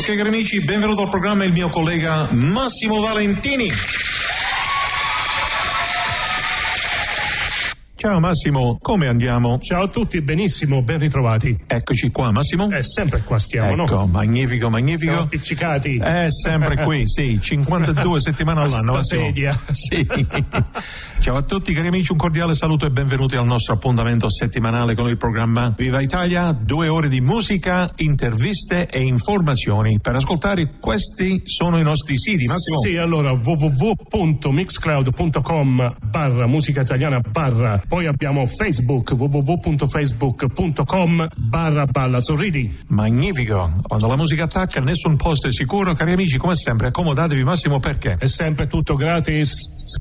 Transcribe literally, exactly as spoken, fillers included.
Ok cari amici, benvenuto al programma il mio collega Massimo Valentini. Ciao Massimo, come andiamo? Ciao a tutti, benissimo, ben ritrovati. Eccoci qua Massimo. È sempre qua stiamo, ecco, no? magnifico, magnifico. Siamo appiccicati. È sempre qui, sì, cinquantadue settimane all'anno. La sedia. Sì. Ciao a tutti cari amici, un cordiale saluto e benvenuti al nostro appuntamento settimanale con il programma Viva Italia, due ore di musica, interviste e informazioni. Per ascoltare questi sono i nostri siti, Massimo. Sì, allora w w w punto mixcloud punto com barra musica italiana barra, poi abbiamo Facebook w w w punto facebook punto com barra balla sorridi. Magnifico, quando la musica attacca nessun posto è sicuro, cari amici, come sempre accomodatevi Massimo perché È sempre tutto gratis.